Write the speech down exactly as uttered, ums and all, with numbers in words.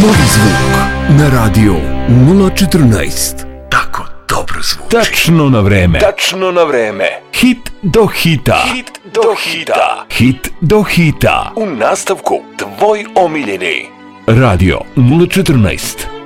Novi zvuk na radio nula četrnaest. Tako dobro zvuči. Tačno na vreme. Tačno na vreme. Hit do hita. Hit do hita. Hit do hita. U nastavku tvoj omiljeni Radio nula četrnaest.